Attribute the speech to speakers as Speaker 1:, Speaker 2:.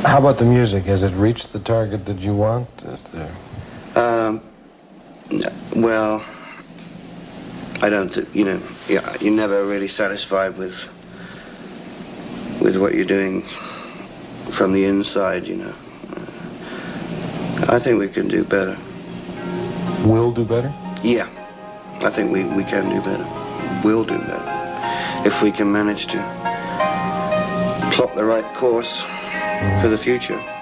Speaker 1: How about the music? Has it reached the target that you want? Is there...
Speaker 2: Well, I don't, you're never really satisfied with what you're doing from the inside, I think we can do better.
Speaker 1: Will do better?
Speaker 2: Yeah, I think we can do better. We'll do better. If we can manage to plot the right course for the future.